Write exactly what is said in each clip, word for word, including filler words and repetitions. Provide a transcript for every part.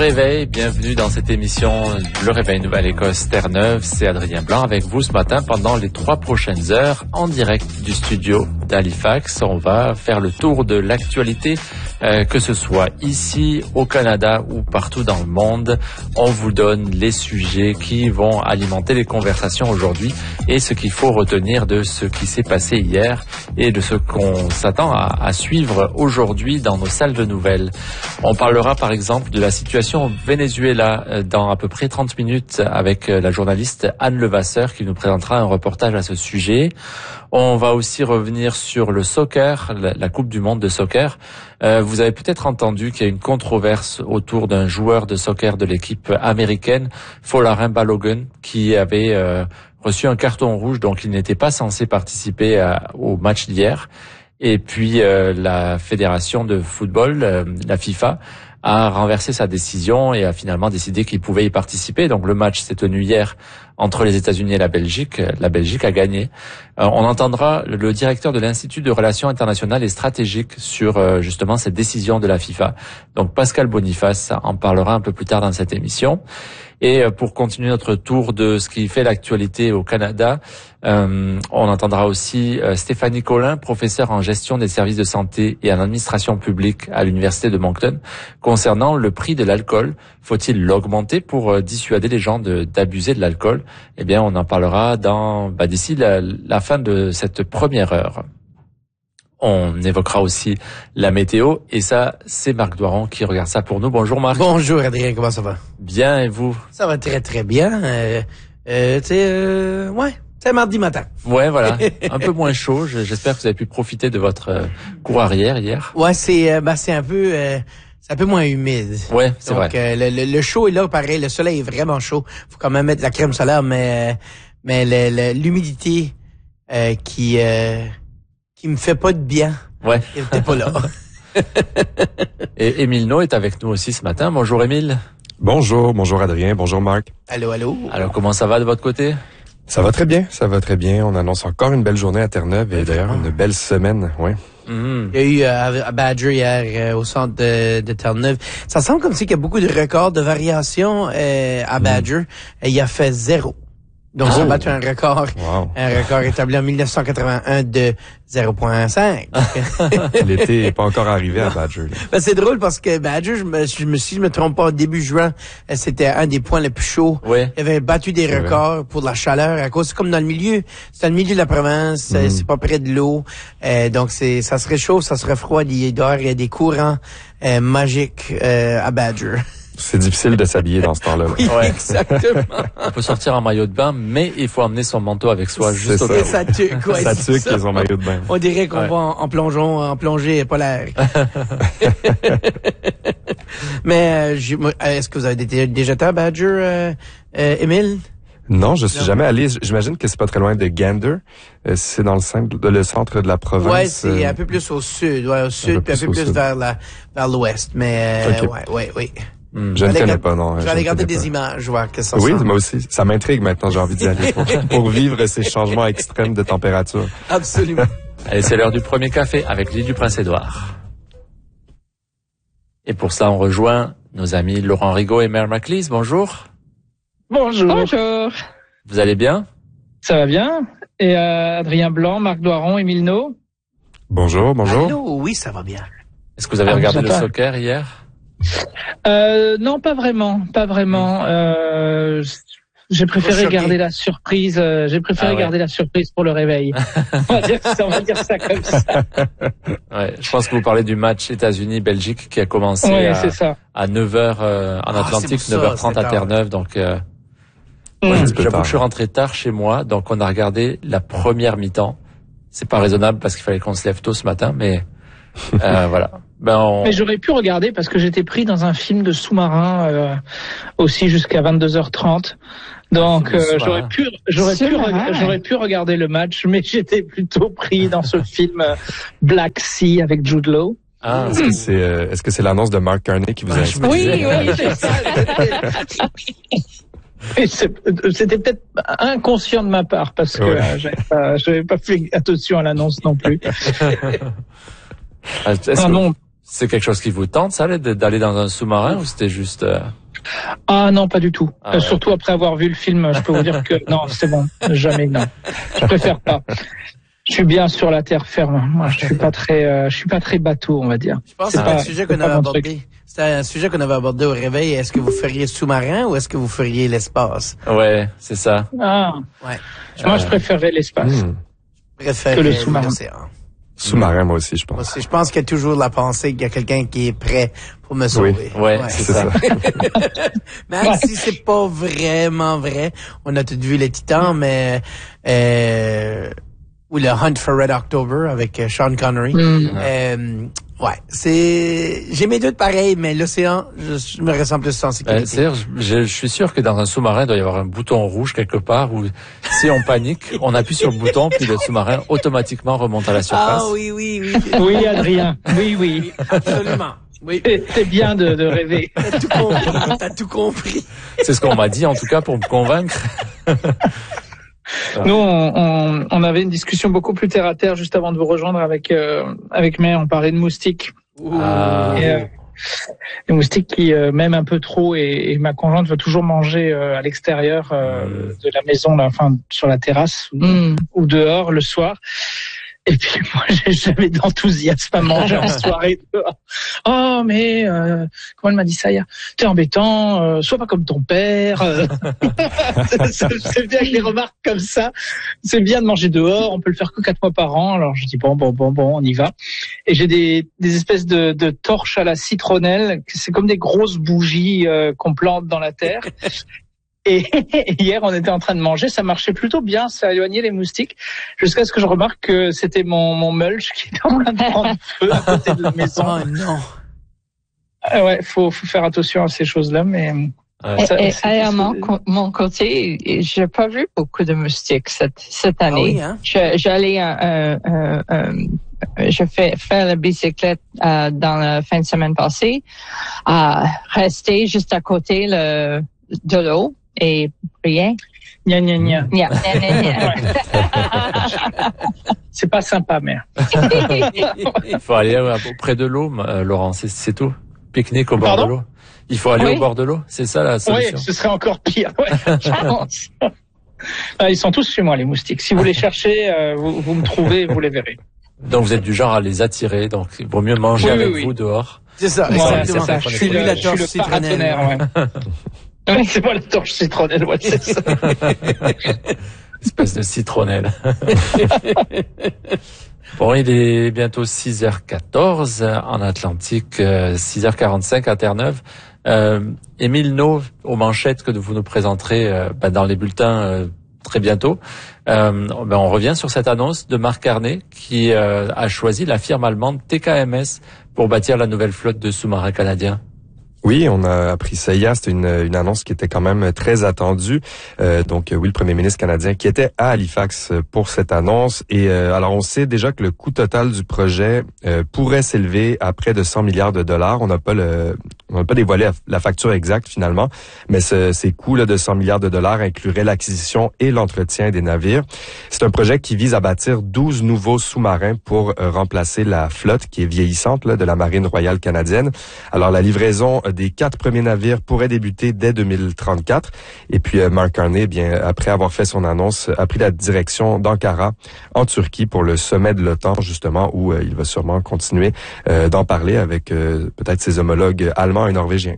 Réveil, bienvenue dans cette émission Le Réveil Nouvelle-Écosse Terre-Neuve. C'est Adrien Blanc avec vous ce matin pendant les trois prochaines heures en direct du studio d'Halifax. On va faire le tour de l'actualité, euh, que ce soit ici au Canada ou partout dans le monde. On vous donne les sujets qui vont alimenter les conversations aujourd'hui et ce qu'il faut retenir de ce qui s'est passé hier et de ce qu'on s'attend à, à suivre aujourd'hui dans nos salles de nouvelles. On parlera par exemple de la situation au Venezuela dans à peu près trente minutes avec la journaliste Anne Levasseur qui nous présentera un reportage à ce sujet. On va aussi revenir sur le soccer, la, la Coupe du monde de soccer. Euh, vous avez peut-être entendu qu'il y a une controverse autour d'un joueur de soccer de l'équipe américaine, Folarin Balogun, qui avait euh, reçu un carton rouge, donc il n'était pas censé participer à, au match d'hier. Et puis euh, la fédération de football, euh, la FIFA, a renversé sa décision et a finalement décidé qu'il pouvait y participer. Donc le match s'est tenu hier entre les États-Unis et la Belgique. La Belgique a gagné. Euh, on entendra le directeur de l'Institut de Relations internationales et stratégiques sur euh, justement cette décision de la FIFA. Donc Pascal Boniface en parlera un peu plus tard dans cette émission. Et pour continuer notre tour de ce qui fait l'actualité au Canada, euh, on entendra aussi euh, Stéphanie Collin, professeure en gestion des services de santé et en administration publique à l'Université de Moncton, concernant le prix de l'alcool. Faut-il l'augmenter pour euh, dissuader les gens de, d'abuser de l'alcool? Eh bien, on en parlera dans bah, d'ici la, la fin de cette première heure. On évoquera aussi la météo et ça, c'est Marc Doiron qui regarde ça pour nous. Bonjour Marc. Bonjour Adrien, comment ça va? Bien, et vous? Ça va très très bien. Euh, euh, tu sais, euh, ouais, c'est mardi matin. Ouais, voilà, un peu moins chaud. J'espère que vous avez pu profiter de votre euh, cours arrière hier. Ouais, c'est euh, bah c'est un peu euh, c'est un peu moins humide. Ouais, c'est Donc, vrai. Euh, le, le, le chaud est là, pareil. Le soleil est vraiment chaud. Faut quand même mettre de la crème solaire, mais euh, mais le, le, l'humidité euh, qui euh, qui me fait pas de bien. Ouais. Il était pas là. Et Émile No est avec nous aussi ce matin. Bonjour Émile. Bonjour, bonjour Adrien, bonjour Marc. Allô, allô. Alors comment ça va de votre côté? Ça va très bien, ça va très bien. On annonce encore une belle journée à Terre-Neuve et d'ailleurs une belle semaine, ouais. Mmh. Il y a eu euh, à Badger hier euh, au centre de, de Terre-Neuve. Ça semble comme si il y a beaucoup de records de variation euh, à Badger. Mmh. Et il a fait zéro. Donc, oh. Ça a battu un record, wow. un record établi en dix-neuf cent quatre-vingt-un de zéro virgule cinq. L'été n'est pas encore arrivé à Badger. Ben, c'est drôle parce que Badger, je me, je me, si je me trompe pas, début juin, c'était un des points les plus chauds. Ouais. Il avait battu des records ouais. pour de la chaleur à cause, c'est comme dans le milieu, c'est dans le milieu de la province, mm. c'est pas près de l'eau, euh, donc c'est, ça se réchauffe, ça se refroidit, il doit y a des courants euh, magiques euh, à Badger. C'est difficile de s'habiller dans ce temps-là. Là. Oui, ouais. Exactement. On peut sortir en maillot de bain, mais il faut emmener son manteau avec soi juste c'est au cas. Ça tuque, ouais, ça tuque qu'ils ont maillot de bain. On dirait qu'on ouais. va en, en plongeon, en plongée polaire. Mais euh, est-ce que vous avez été déjà été à Badger, euh, euh, Émile? Non, je suis non. jamais allé. J'imagine que c'est pas très loin de Gander. Euh, c'est dans le centre, de, le centre de la province. Ouais, c'est euh, un peu plus au sud, ouais, au sud, un puis un peu plus, plus vers la, vers l'ouest. Mais euh, okay. ouais, ouais, oui. Mmh. Je ne connais pas, non. Je vais aller regarder des images, voir que ça Oui, semble. moi aussi. Ça m'intrigue maintenant, j'ai envie d'y aller pour, pour vivre ces changements extrêmes de température. Absolument. Allez, c'est l'heure du premier café avec l'île du Prince-Édouard. Et pour ça, on rejoint nos amis Laurent Rigaud et Mère McLeese. Bonjour. Bonjour. Bonjour. Vous allez bien? Ça va bien. Et euh, Adrien Blanc, Marc Doiron, Émile No. Bonjour, bonjour. Allô, oui, ça va bien. Est-ce que vous avez ah, regardé le pas. soccer hier? Euh, non, pas vraiment, pas vraiment. Euh, j'ai préféré garder la surprise. Euh, j'ai préféré ah ouais. garder la surprise pour le réveil. on va dire ça, on va dire ça comme ça. Ouais, je pense que vous parlez du match États-Unis-Belgique qui a commencé ouais, à, c'est ça. à neuf heures euh, en ah, Atlantique, neuf heures trente à Terre-Neuve. Donc, euh, mmh. moi, j'avoue que je suis rentré tard chez moi, donc on a regardé la première mi-temps. C'est pas raisonnable parce qu'il fallait qu'on se lève tôt ce matin, mais euh, voilà. Ben on... Mais j'aurais pu regarder parce que j'étais pris dans un film de sous-marin euh, aussi jusqu'à vingt-deux heures trente. Donc euh, j'aurais pu j'aurais pu re- j'aurais pu regarder le match, mais j'étais plutôt pris dans ce film Black Sea avec Jude Law. Ah, est-ce que c'est euh, est-ce que c'est l'annonce de Mark Carney qui vous a inspiré? Oui, oui, c'est ça. C'était peut-être inconscient de ma part parce que ouais. euh, j'avais pas, j'avais pas fait attention à l'annonce non plus. Est-ce ah, que, non. C'est quelque chose qui vous tente, ça, d'aller dans un sous-marin, ou c'était juste... Euh... Ah non, pas du tout. Ah, euh, ouais. Surtout après avoir vu le film, je peux vous dire que non, c'est bon, jamais non. Je préfère pas. Je suis bien sur la terre ferme. Moi, je suis pas très, euh, je suis pas très bateau, on va dire. Je pense que c'est c'est pas, un sujet qu'on avait abordé. Truc. C'était un sujet qu'on avait abordé au réveil. Est-ce que vous feriez sous-marin ou est-ce que vous feriez l'espace? Ouais, c'est ça. Ah. Ouais. Moi, euh... je préférerais l'espace. Mmh. Je préfère que le sous-marin. Sous-marin, moi aussi, je pense. Moi aussi, je pense qu'il y a toujours la pensée qu'il y a quelqu'un qui est prêt pour me sauver. Oui, ouais, ouais. c'est ça. Même ouais. si c'est pas vraiment vrai, on a tous vu les Titans, mais euh, ou le Hunt for Red October avec Sean Connery. Mm. Euh, ouais, c'est j'ai mes doutes pareils, mais l'océan, je, je me ressens plus en sécurité. Euh, c'est-à-dire, je, je suis sûr que dans un sous-marin, il doit y avoir un bouton rouge quelque part où, si on panique, on appuie sur le bouton, puis le sous-marin automatiquement remonte à la surface. Ah oui, oui, oui. Oui, Adrien. Oui, oui. Absolument. Oui. C'est bien de, de rêver. T'as tout compris. T'as tout compris. C'est ce qu'on m'a dit, en tout cas, pour me convaincre. Nous, on, on, on avait une discussion beaucoup plus terre à terre juste avant de vous rejoindre avec euh, avec May. On parlait de moustiques. Ah. Et, euh, les moustiques qui euh, m'aiment un peu trop, et, et ma conjointe veut toujours manger euh, à l'extérieur euh, mmh. de la maison, là, enfin sur la terrasse mmh. ou dehors le soir. Et puis moi, j'ai jamais d'enthousiasme à manger en soirée dehors. Oh mais euh, comment elle m'a dit ça hier? T'es embêtant, euh, sois pas comme ton père. c'est, c'est bien que les remarques comme ça. C'est bien de manger dehors. On peut le faire que quatre fois par an. Alors je dis bon bon bon bon, on y va. Et j'ai des des espèces de, de torches à la citronnelle. C'est comme des grosses bougies euh, qu'on plante dans la terre. Et hier, on était en train de manger, ça marchait plutôt bien, ça éloignait les moustiques, jusqu'à ce que je remarque que c'était mon, mon mulch qui était en train de prendre feu à côté de la maison. Oh non. Ah ouais, faut, faut faire attention à ces choses-là, mais... Ouais. Ça, et, et à mon, mon côté, j'ai pas vu beaucoup de moustiques cette, cette année. Ah oui, hein? Je, j'allais, euh, euh, euh, je fais faire la bicyclette euh, dans la fin de semaine passée, à rester juste à côté le, de l'eau. Et rien. Gna gna gna. Gna, gna, gna, gna. C'est pas sympa, mère. Il faut aller auprès de l'eau, euh, Laurent, c'est, c'est tout. Pique-nique au bord Pardon? de l'eau. Il faut aller oui. au bord de l'eau, c'est ça la solution. Oui, ce serait encore pire. Ouais, je pense. Ah, ils sont tous chez moi, les moustiques. Si vous les cherchez, euh, vous, vous me trouvez, vous les verrez. Donc vous êtes du genre à les attirer, donc il vaut mieux manger oui, avec oui, oui. vous dehors. C'est ça, ouais, exactement. C'est ça. Je suis le, la je suis le paratonnerre, ouais. Oui, c'est pas la torche citronnelle, ouais, c'est ça. Espèce de citronnelle. Bon, il est bientôt six heures quatorze en Atlantique, euh, six heures quarante-cinq à Terre-Neuve. Euh, Émile Nau, aux manchettes que vous nous présenterez euh, bah, dans les bulletins euh, très bientôt. Euh, ben on revient sur cette annonce de Marc Carnet qui euh, a choisi la firme allemande T K M S pour bâtir la nouvelle flotte de sous-marins canadiens. Oui, on a appris ça hier. C'était une, une annonce qui était quand même très attendue. Euh, donc, oui, le premier ministre canadien qui était à Halifax pour cette annonce. Et euh, alors, on sait déjà que le coût total du projet euh, pourrait s'élever à près de cent milliards de dollars. On n'a pas le, on n'a pas dévoilé la facture exacte finalement, mais ce, ces coûts-là de cent milliards de dollars incluraient l'acquisition et l'entretien des navires. C'est un projet qui vise à bâtir douze nouveaux sous-marins pour euh, remplacer la flotte qui est vieillissante là, de la Marine royale canadienne. Alors, la livraison des quatre premiers navires pourraient débuter dès deux mille trente-quatre. Et puis, euh, Mark Carney, bien, après avoir fait son annonce, a pris la direction d'Ankara, en Turquie, pour le sommet de l'OTAN, justement, où euh, il va sûrement continuer euh, d'en parler avec euh, peut-être ses homologues allemands et norvégiens.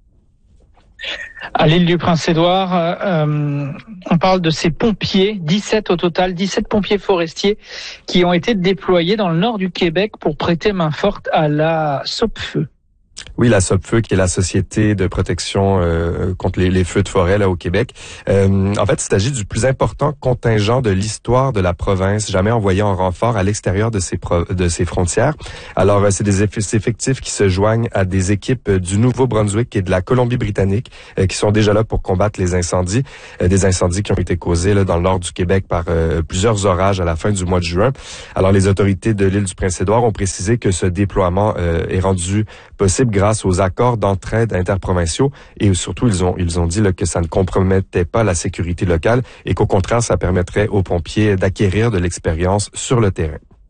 À l'île du Prince-Édouard, euh, on parle de ces pompiers, dix-sept au total, dix-sept pompiers forestiers qui ont été déployés dans le nord du Québec pour prêter main forte à la Sopfeu. Oui, la Sopfeu, qui est la société de protection euh, contre les, les feux de forêt là au Québec. Euh, en fait, il s'agit du plus important contingent de l'histoire de la province, jamais envoyé en renfort à l'extérieur de ses pro- de ses frontières. Alors, euh, c'est des effectifs qui se joignent à des équipes du Nouveau-Brunswick et de la Colombie-Britannique euh, qui sont déjà là pour combattre les incendies, euh, des incendies qui ont été causés là dans le nord du Québec par euh, plusieurs orages à la fin du mois de juin. Alors, les autorités de l'île du Prince-Édouard ont précisé que ce déploiement euh, est rendu possible grâce aux accords d'entraide interprovinciaux et surtout ils ont ils ont dit là, que ça ne compromettait pas la sécurité locale et qu'au contraire ça permettrait aux pompiers d'acquérir de l'expérience sur le terrain.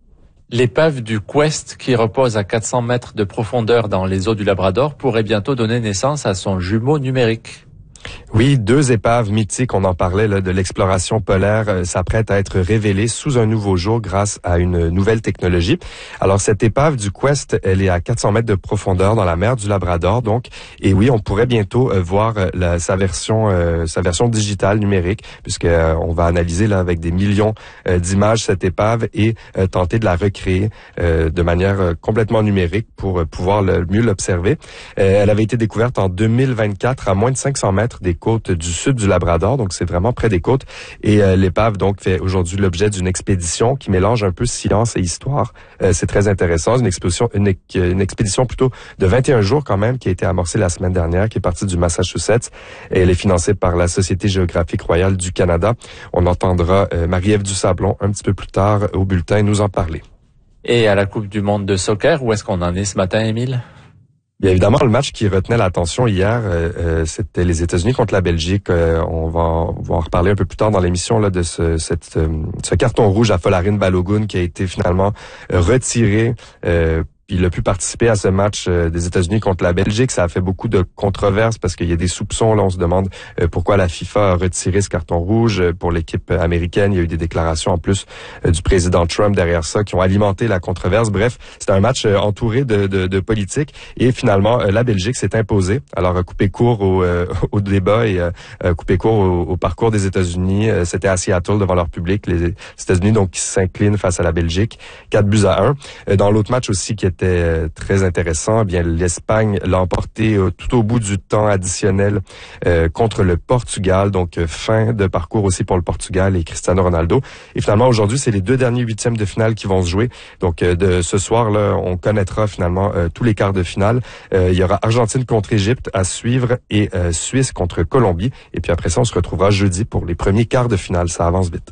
L'épave du Quest, qui repose à quatre cents mètres de profondeur dans les eaux du Labrador, pourrait bientôt donner naissance à son jumeau numérique. Oui, deux épaves mythiques, on en parlait, là, de l'exploration polaire, euh, s'apprêtent à être révélées sous un nouveau jour grâce à une nouvelle technologie. Alors, cette épave du Quest, elle est à quatre cents mètres de profondeur dans la mer du Labrador, donc. Et oui, on pourrait bientôt euh, voir euh, la, sa version, euh, sa version digitale numérique, puisque euh, on va analyser là avec des millions euh, d'images cette épave et euh, tenter de la recréer euh, de manière euh, complètement numérique pour euh, pouvoir le, mieux l'observer. Euh, elle avait été découverte en deux mille vingt-quatre à moins de cinq cents mètres des côtes du sud du Labrador, donc c'est vraiment près des côtes. Et euh, l'épave donc fait aujourd'hui l'objet d'une expédition qui mélange un peu science et histoire. Euh, c'est très intéressant, c'est une expédition, une, une expédition plutôt de vingt et un jours quand même, qui a été amorcée la semaine dernière, qui est partie du Massachusetts. Et elle est financée par la Société géographique royale du Canada. On entendra euh, Marie-Ève Dusablon un petit peu plus tard au bulletin nous en parler. Et à la Coupe du monde de soccer, où est-ce qu'on en est ce matin, Émile? Bien évidemment, le match qui retenait l'attention hier, euh, euh, c'était les États-Unis contre la Belgique. Euh, on, va en, on va en reparler un peu plus tard dans l'émission là de ce, cette, euh, ce carton rouge à Folarin Balogun qui a été finalement euh, retiré. Euh, Il a pu participer à ce match euh, des États-Unis contre la Belgique. Ça a fait beaucoup de controverses parce qu'il y a des soupçons. Là, on se demande euh, pourquoi la FIFA a retiré ce carton rouge euh, pour l'équipe américaine. Il y a eu des déclarations en plus euh, du président Trump derrière ça qui ont alimenté la controverse. Bref, c'était un match euh, entouré de, de, de politique. Et finalement, euh, la Belgique s'est imposée. Alors, a coupé court au, euh, au débat et euh, coupé court au, au parcours des États-Unis. Euh, c'était à Seattle devant leur public. Les États-Unis donc qui s'inclinent face à la Belgique. Quatre buts à un. Euh, dans l'autre match aussi qui était Était très intéressant. Eh bien, l'Espagne l'a emporté euh, tout au bout du temps additionnel euh, contre le Portugal. Donc, euh, fin de parcours aussi pour le Portugal et Cristiano Ronaldo. Et finalement, aujourd'hui, c'est les deux derniers huitièmes de finale qui vont se jouer. Donc, euh, de ce soir-là, on connaîtra finalement euh, tous les quarts de finale. Euh, il y aura Argentine contre Égypte à suivre et euh, Suisse contre Colombie. Et puis après ça, on se retrouvera jeudi pour les premiers quarts de finale. Ça avance vite.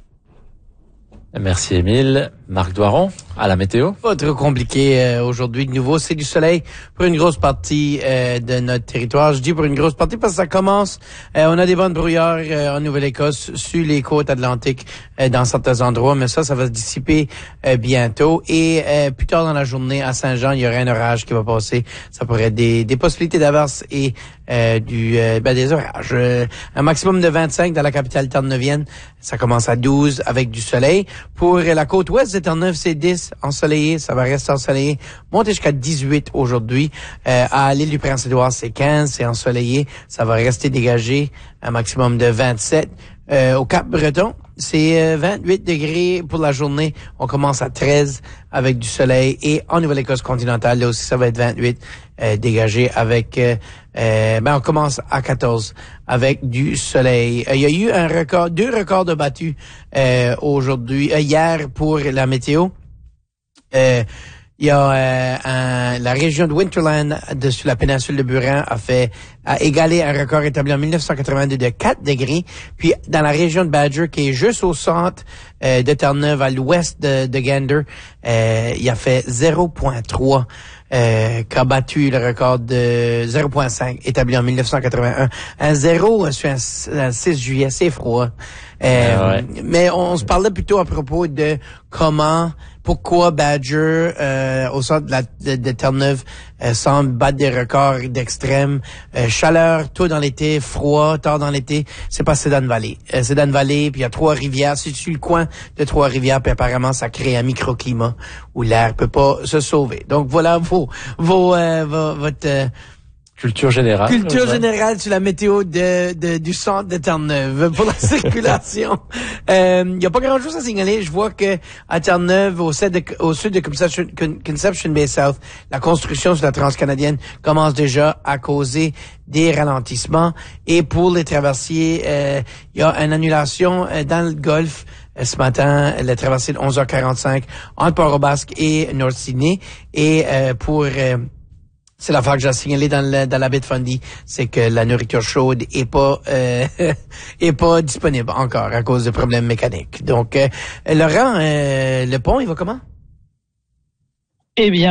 Merci Émile. Marc Doiron, à la météo. Pas trop compliqué euh, aujourd'hui. De nouveau, c'est du soleil pour une grosse partie euh, de notre territoire. Je dis pour une grosse partie parce que ça commence. Euh, on a des bonnes brouillards euh, en Nouvelle-Écosse, sur les côtes atlantiques, euh, dans certains endroits. Mais ça, ça va se dissiper euh, bientôt. Et euh, plus tard dans la journée, à Saint-Jean, il y aura un orage qui va passer. Ça pourrait être des, des possibilités d'averse et euh, du euh, ben, des orages. Euh, un maximum de vingt-cinq dans la capitale terre-neuvienne. Ça commence à douze avec du soleil. Pour la côte ouest de Terre-Neuve, c'est dix, ensoleillé, ça va rester ensoleillé. Monter jusqu'à dix-huit aujourd'hui. Euh, à l'île du Prince-Édouard, c'est quinze, c'est ensoleillé, ça va rester dégagé, un maximum de vingt-sept. Euh, au Cap-Breton, c'est vingt-huit degrés pour la journée. On commence à treize avec du soleil. Et en Nouvelle-Écosse continentale, là aussi, ça va être vingt-huit euh, dégagé avec... Euh, euh, ben on commence à quatorze avec du soleil. Euh, il y a eu un record, deux records de battus euh, aujourd'hui, euh, hier pour la météo. Euh, Il y a euh, un, la région de Winterland, de, sur la péninsule de Burin, a fait a égalé un record établi en mille neuf cent quatre-vingt-deux de quatre degrés. Puis dans la région de Badger, qui est juste au centre euh, de Terre-Neuve, à l'ouest de, de Gander, euh, il a fait zéro virgule trois. Euh, qui a battu le record de zéro virgule cinq établi en mille neuf cent quatre-vingt-un. Un zéro sur un, un six juillet, c'est froid. Euh, ah ouais. Mais on, on se parlait plutôt à propos de comment, pourquoi Badger, euh, au centre de, la, de, de Terre-Neuve, euh, semble battre des records d'extrême. Euh, chaleur, tôt dans l'été, froid, tard dans l'été. C'est pas Sedan Valley. Euh, Sedan Valley, puis il y a Trois-Rivières. C'est sur le coin de Trois-Rivières, puis apparemment, ça crée un microclimat où l'air peut pas se sauver. Donc voilà vos, vos, euh, vos votre... Euh, Culture générale. Culture générale sur la météo de, de du centre de Terre-Neuve pour la circulation. Il euh, y a pas grand-chose à signaler. Je vois que à Terre-Neuve, au sud de, au sud de Conception, Conception Bay South, la construction sur la transcanadienne commence déjà à causer des ralentissements. Et pour les traversiers, il euh, y a une annulation euh, dans le Golfe. Ce matin, la traversée de onze heures quarante-cinq entre Port-au-Basque et North Sydney. Et euh, pour... Euh, c'est l'affaire que j'ai signalée dans, le, dans la baie de Fundy, c'est que la nourriture chaude est pas euh, est pas disponible encore à cause de problèmes mécaniques. Donc, euh, Laurent, euh, le pont, il va comment? Eh bien,